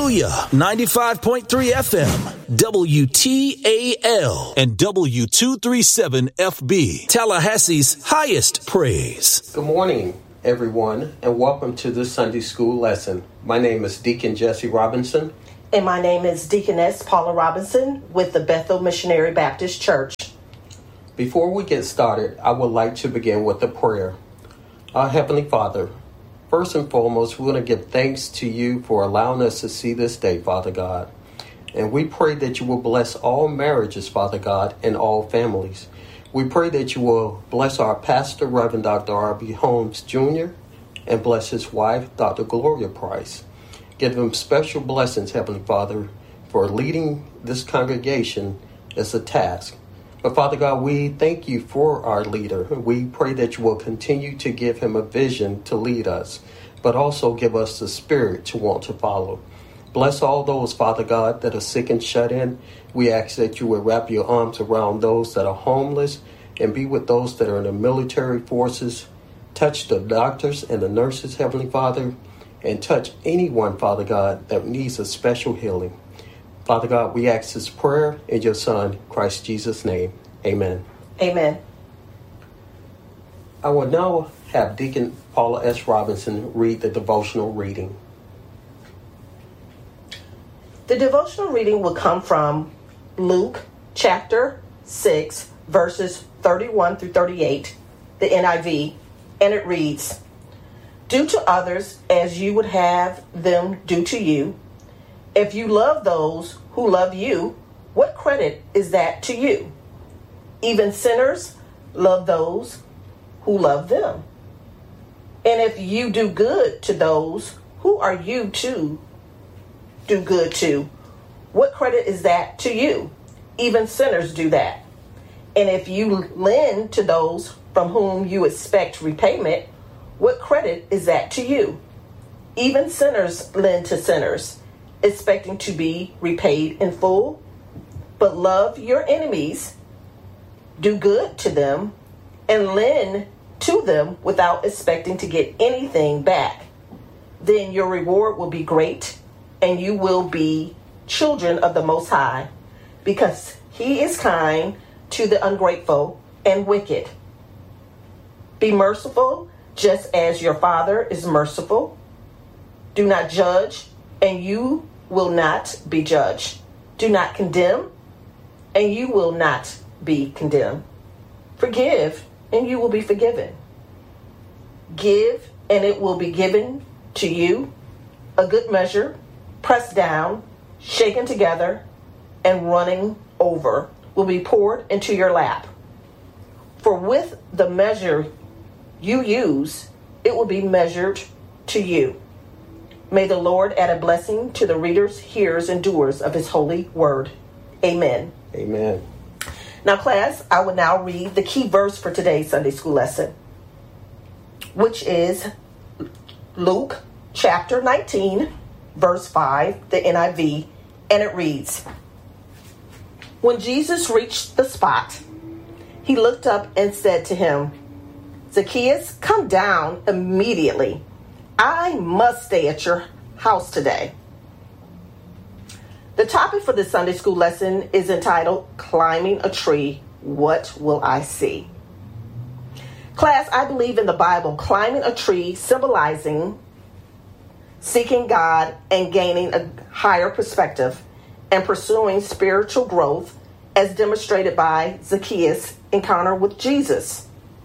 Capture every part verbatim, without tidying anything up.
Hallelujah, ninety-five point three F M, W T A L, and W two thirty-seven F B, Tallahassee's highest praise. Good morning, everyone, and welcome to this Sunday school lesson. My name is Deacon Jesse Robinson. And my name is Deaconess Paula Robinson with the Bethel Missionary Baptist Church. Before we get started, I would like to begin with a prayer. Our Heavenly Father, first and foremost, we want to give thanks to you for allowing us to see this day, Father God. And we pray that you will bless all marriages, Father God, and all families. We pray that you will bless our pastor, Reverend Doctor R B Holmes Junior, and bless his wife, Doctor Gloria Price. Give them special blessings, Heavenly Father, for leading this congregation as a task. But Father God, we thank you for our leader. We pray that you will continue to give him a vision to lead us, but also give us the spirit to want to follow. Bless all those, Father God, that are sick and shut in. We ask that you will wrap your arms around those that are homeless and be with those that are in the military forces. Touch the doctors and the nurses, Heavenly Father, and touch anyone, Father God, that needs a special healing. Father God, we ask this prayer in your Son, Christ Jesus' name. Amen. Amen. I will now have Deacon Paula S. Robinson read the devotional reading. The devotional reading will come from Luke chapter six, verses thirty-one through thirty-eight, the N I V, and it reads, "Do to others as you would have them do to you. If you love those who love you, what credit is that to you? Even sinners love those who love them. And if you do good to those who are you to do good to, what credit is that to you? Even sinners do that. And if you lend to those from whom you expect repayment, what credit is that to you? Even sinners lend to sinners, expecting to be repaid in full. But love your enemies, do good to them, and lend to them without expecting to get anything back. Then your reward will be great, and you will be children of the Most High, because He is kind to the ungrateful and wicked. Be merciful, just as your Father is merciful. Do not judge, and you will not be judged. Do not condemn, and you will not be condemned. Forgive, and you will be forgiven. Give, and it will be given to you, a good measure, pressed down, shaken together, and running over, will be poured into your lap. For with the measure you use, it will be measured to you." May the Lord add a blessing to the readers, hearers, and doers of His holy word. Amen. Amen. Now, class, I will now read the key verse for today's Sunday school lesson, which is Luke chapter nineteen, verse five, the N I V, and it reads, "When Jesus reached the spot, He looked up and said to him, 'Zacchaeus, come down immediately. I must stay at your house today.'" The topic for this Sunday school lesson is entitled, "Climbing a Tree, What Will I See?" Class, I believe in the Bible, climbing a tree symbolizing seeking God and gaining a higher perspective and pursuing spiritual growth as demonstrated by Zacchaeus' encounter with Jesus.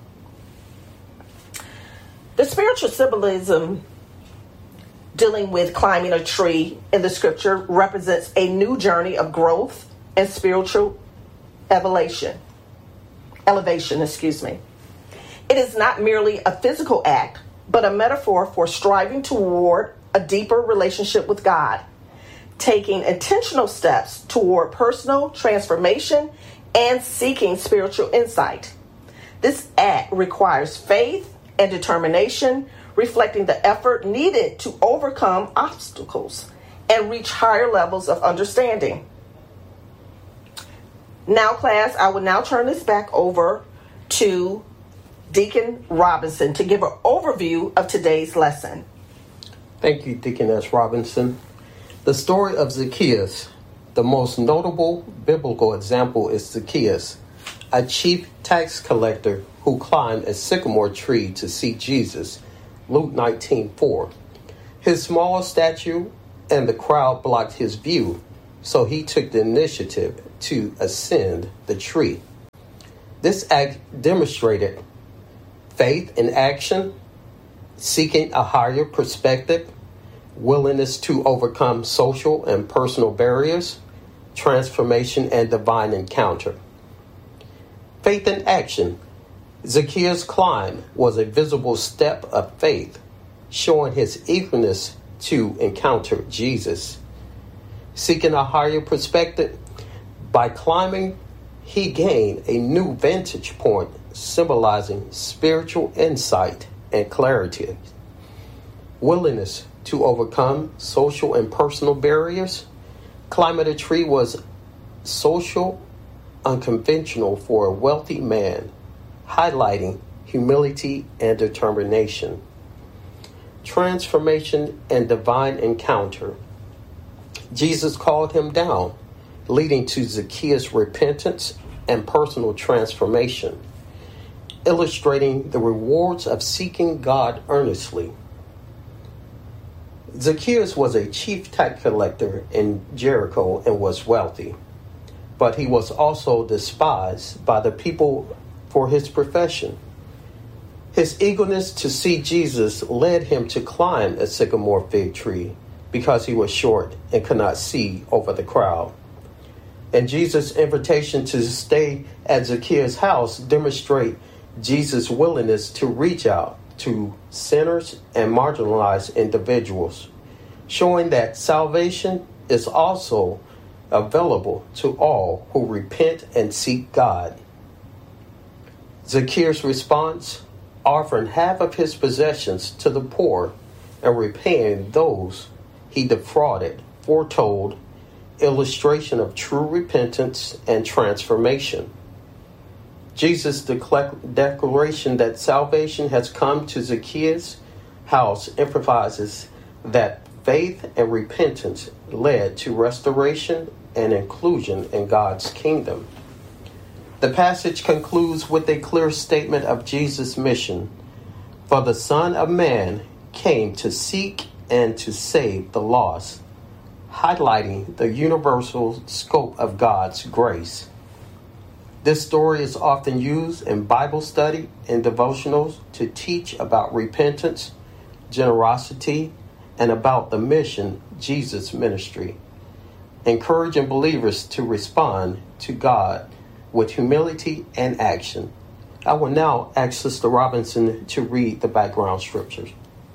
The spiritual symbolism dealing with climbing a tree in the scripture represents a new journey of growth and spiritual elevation. Elevation, excuse me. It is not merely a physical act, but a metaphor for striving toward a deeper relationship with God, taking intentional steps toward personal transformation and seeking spiritual insight. This act requires faith and determination, reflecting the effort needed to overcome obstacles and reach higher levels of understanding. Now, class, I will now turn this back over to Deacon Robinson to give an overview of today's lesson. Thank you, Deaconess Robinson. The story of Zacchaeus. The most notable biblical example is Zacchaeus, a chief tax collector who climbed a sycamore tree to see Jesus. Luke nineteen four. His small stature and the crowd blocked his view, so he took the initiative to ascend the tree. This act demonstrated faith in action, seeking a higher perspective, willingness to overcome social and personal barriers, transformation, and divine encounter. Faith in action. Zacchaeus' climb was a visible step of faith, showing his eagerness to encounter Jesus. Seeking a higher perspective, by climbing, he gained a new vantage point, symbolizing spiritual insight and clarity. Willingness to overcome social and personal barriers. Climbing a tree was social, unconventional for a wealthy man, highlighting humility and determination. Transformation and divine encounter. Jesus called him down, leading to Zacchaeus' repentance and personal transformation, illustrating the rewards of seeking God earnestly. Zacchaeus was a chief tax collector in Jericho and was wealthy, but he was also despised by the people for his profession. His eagerness to see Jesus led him to climb a sycamore fig tree because he was short and could not see over the crowd. And Jesus' invitation to stay at Zacchaeus' house demonstrate Jesus' willingness to reach out to sinners and marginalized individuals, showing that salvation is also available to all who repent and seek God. Zacchaeus' response, offering half of his possessions to the poor and repaying those he defrauded, foretold illustration of true repentance and transformation. Jesus' declaration that salvation has come to Zacchaeus' house emphasizes that faith and repentance led to restoration and inclusion in God's kingdom. The passage concludes with a clear statement of Jesus' mission. For the Son of Man came to seek and to save the lost, highlighting the universal scope of God's grace. This story is often used in Bible study and devotionals to teach about repentance, generosity, and about the mission Jesus' ministry, encouraging believers to respond to God with humility and action. I will now ask Sister Robinson to read the background scriptures.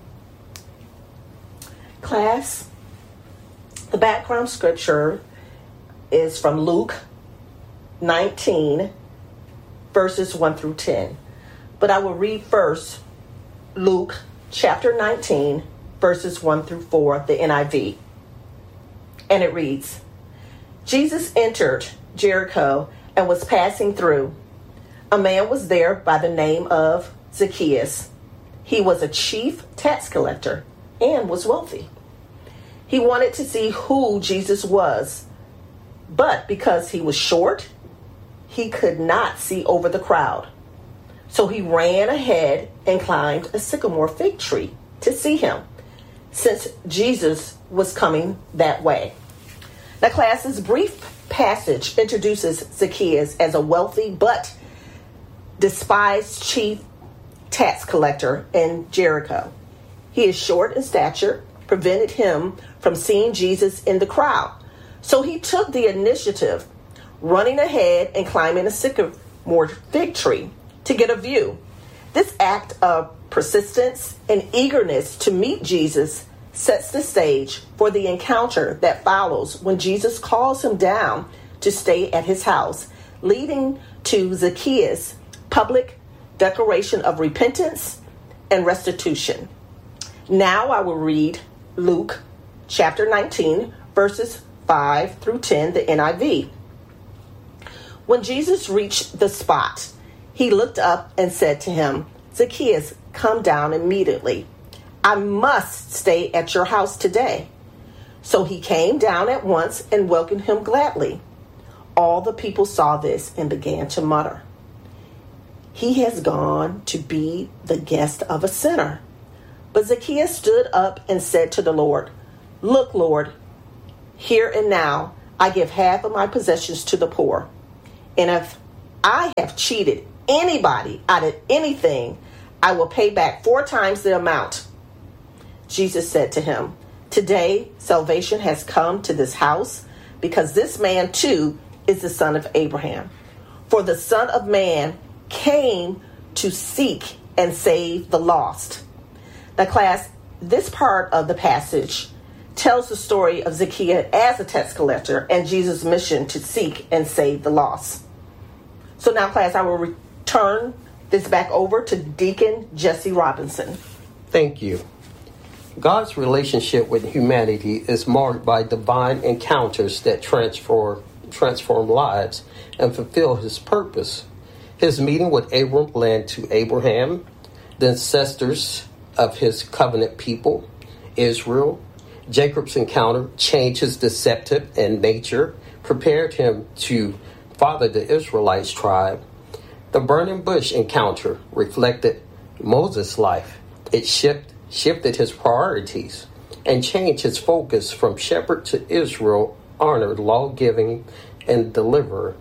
Class, the background scripture is from Luke nineteen, verses one through ten. But I will read first Luke chapter nineteen, verses one through four, the N I V. And it reads, Jesus entered Jericho and was passing through. A man was there by the name of Zacchaeus. He was a chief tax collector and was wealthy. He wanted to see who Jesus was, but because he was short, he could not see over the crowd. So he ran ahead and climbed a sycamore fig tree to see him, since Jesus was coming that way. Now, class, this brief passage introduces Zacchaeus as a wealthy but despised chief tax collector in Jericho. He is short in stature, prevented him from seeing Jesus in the crowd. So he took the initiative, running ahead and climbing a sycamore fig tree to get a view. This act of persistence and eagerness to meet Jesus sets the stage for the encounter that follows when Jesus calls him down to stay at his house, leading to Zacchaeus' public declaration of repentance and restitution. Now I will read Luke chapter nineteen, verses five through ten, the N I V. When Jesus reached the spot, he looked up and said to him, Zacchaeus, come down immediately. I must stay at your house today. So he came down at once and welcomed him gladly. All the people saw this and began to mutter, "He has gone to be the guest of a sinner." But Zacchaeus stood up and said to the Lord, "Look, Lord, here and now I give half of my possessions to the poor. And if I have cheated anybody out of anything, I will pay back four times the amount." Jesus said to him, "Today salvation has come to this house, because this man too is the son of Abraham. For the Son of Man came to seek and save the lost." Now, class, this part of the passage tells the story of Zacchaeus as a tax collector and Jesus' mission to seek and save the lost. So now, class, I will return this back over to Deacon Jesse Robinson. Thank you. God's relationship with humanity is marked by divine encounters that transform, transform lives and fulfill his purpose. His meeting with Abram led to Abraham, the ancestors of his covenant people, Israel. Jacob's encounter changed his deceptive and nature, prepared him to father the Israelites tribe. The burning bush encounter reflected Moses' life. It shift, shifted his priorities and changed his focus from shepherd to Israel, honored, law-giving, and deliverer.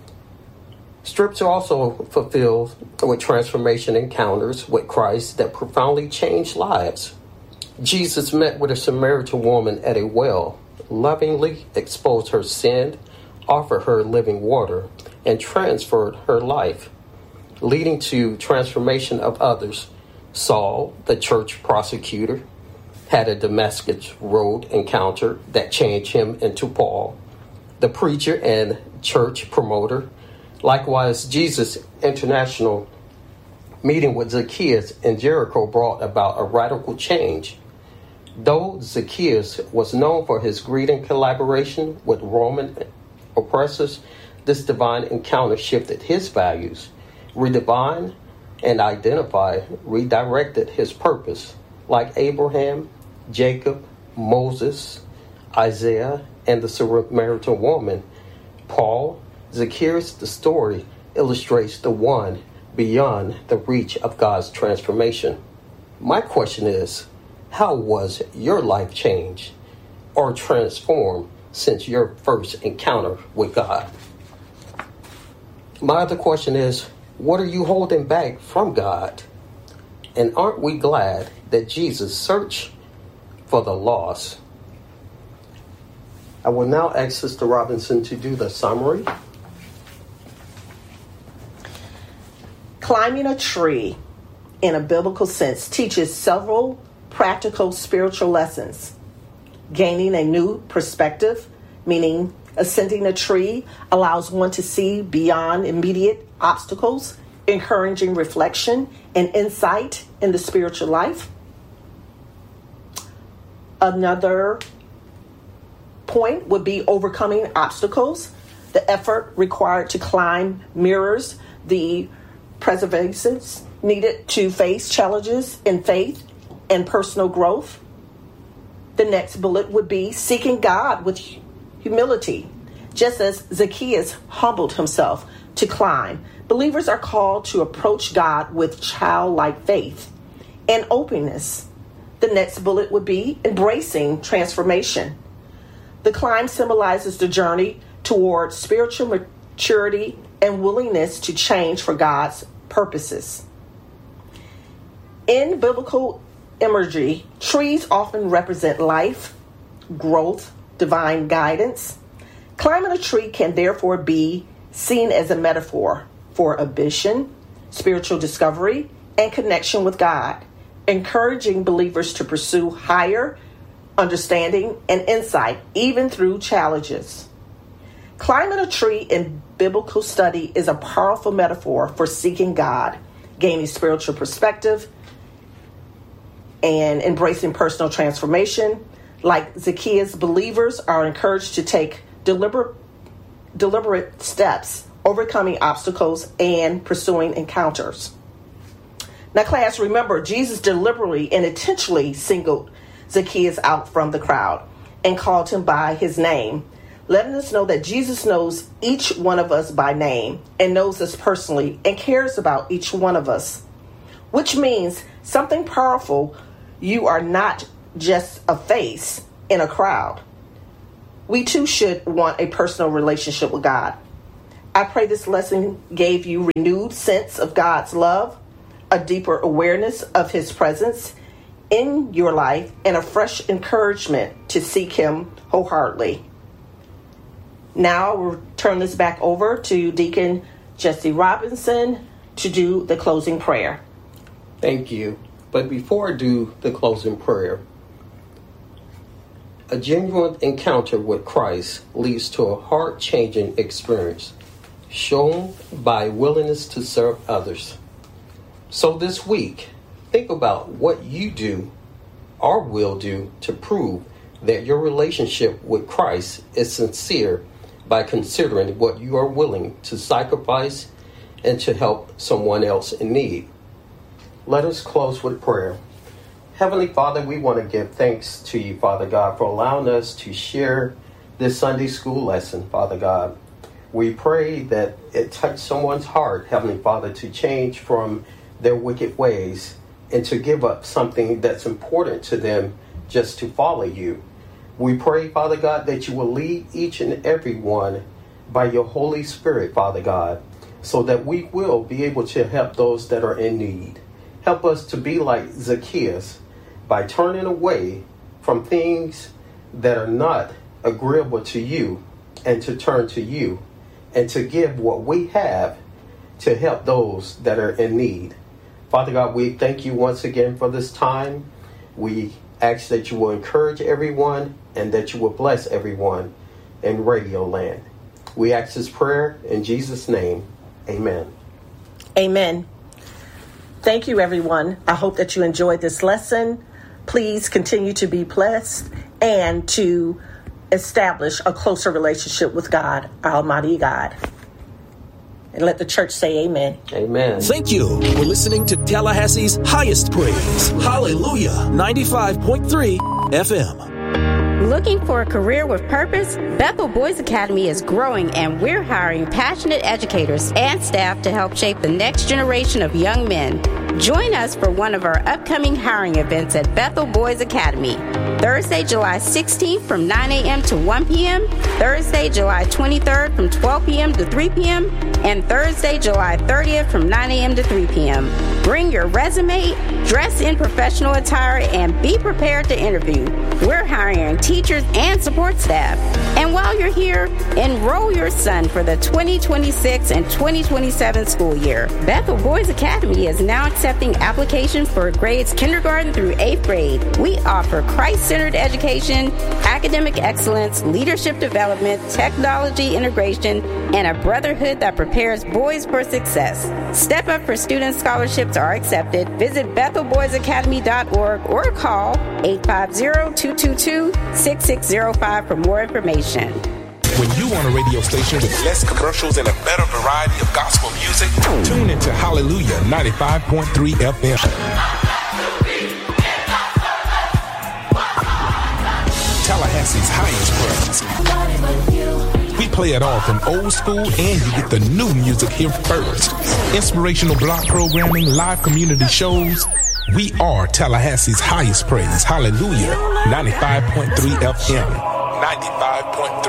Scripture also fulfilled with transformation encounters with Christ that profoundly changed lives. Jesus met with a Samaritan woman at a well, lovingly exposed her sin, offered her living water, and transferred her life, leading to transformation of others. Saul, the church prosecutor, had a Damascus Road encounter that changed him into Paul, the preacher and church promoter. Likewise, Jesus' international meeting with Zacchaeus in Jericho brought about a radical change. Though Zacchaeus was known for his greed and collaboration with Roman oppressors, this divine encounter shifted his values, redefined and identified, redirected his purpose. Like Abraham, Jacob, Moses, Isaiah, and the Samaritan woman, Paul, Zacchaeus, the story illustrates the one beyond the reach of God's transformation. My question is, how was your life changed or transformed since your first encounter with God? My other question is, what are you holding back from God? And aren't we glad that Jesus searched for the lost? I will now ask Sister Robinson to do the summary. Climbing a tree, in a biblical sense, teaches several practical spiritual lessons. Gaining a new perspective, meaning ascending a tree, allows one to see beyond immediate obstacles, encouraging reflection and insight in the spiritual life. Another point would be overcoming obstacles. The effort required to climb mirrors the perseverance needed to face challenges in faith and personal growth. The next bullet would be seeking God with humility. Just as Zacchaeus humbled himself to climb, believers are called to approach God with childlike faith and openness. The next bullet would be embracing transformation. The climb symbolizes the journey toward spiritual maturity and willingness to change for God's purposes. In biblical imagery, trees often represent life, growth, divine guidance. Climbing a tree can therefore be seen as a metaphor for ambition, spiritual discovery, and connection with God, encouraging believers to pursue higher understanding and insight even through challenges. Climbing a tree in biblical study is a powerful metaphor for seeking God, gaining spiritual perspective, and embracing personal transformation. Like Zacchaeus, believers are encouraged to take deliberate, deliberate steps, overcoming obstacles and pursuing encounters. Now, class, remember, Jesus deliberately and intentionally singled Zacchaeus out from the crowd. and called him by his name, letting us know that Jesus knows each one of us by name and knows us personally and cares about each one of us, which means something powerful. You are not just a face in a crowd. We too should want a personal relationship with God. I pray this lesson gave you renewed sense of God's love, a deeper awareness of his presence in your life, and a fresh encouragement to seek him wholeheartedly. Now we'll turn this back over to Deacon Jesse Robinson to do the closing prayer. Thank you. But before I do the closing prayer, a genuine encounter with Christ leads to a heart-changing experience shown by willingness to serve others. So this week, think about what you do or will do to prove that your relationship with Christ is sincere by considering what you are willing to sacrifice and to help someone else in need. Let us close with prayer. Heavenly Father, we want to give thanks to you, Father God, for allowing us to share this Sunday school lesson, Father God. We pray that it touch someone's heart, Heavenly Father, to change from their wicked ways and to give up something that's important to them just to follow you. We pray, Father God, that you will lead each and every one by your Holy Spirit, Father God, so that we will be able to help those that are in need. Help us to be like Zacchaeus by turning away from things that are not agreeable to you and to turn to you and to give what we have to help those that are in need. Father God, we thank you once again for this time. We ask that you will encourage everyone and that you will bless everyone in Radio Land. We ask this prayer in Jesus' name. Amen. Amen. Thank you, everyone. I hope that you enjoyed this lesson. Please continue to be blessed and to establish a closer relationship with God, Almighty God. And let the church say amen. Amen. Thank you for listening to Tallahassee's Highest Praise. Hallelujah. ninety-five point three F M. Looking for a career with purpose? Bethel Boys Academy is growing, and we're hiring passionate educators and staff to help shape the next generation of young men. Join us for one of our upcoming hiring events at Bethel Boys Academy. Thursday, July sixteenth from nine a.m. to one p.m., Thursday, July twenty-third from twelve p.m. to three p.m., and Thursday, July thirtieth from nine a.m. to three p.m. Bring your resume, dress in professional attire, and be prepared to interview. We're hiring teachers and support staff. And while you're here, enroll your son for the twenty twenty-six and twenty twenty-seven school year. Bethel Boys Academy is now accepting applications for grades kindergarten through eighth grade. We offer Christ-centered education, academic excellence, leadership development, technology integration, and a brotherhood that prepares boys for success. Step Up for Student Scholarships are accepted. Visit Bethel Boys Academy dot org or call eight five zero, two two two, six six zero five for more information. When you want a radio station with less commercials and a better variety of gospel music, tune into Hallelujah ninety-five point three F M. Tallahassee's Highest Praise. We play it all from old school, and you get the new music here first. Inspirational block programming, live community shows. We are Tallahassee's Highest Praise. Hallelujah ninety-five point three F M. ninety-five point three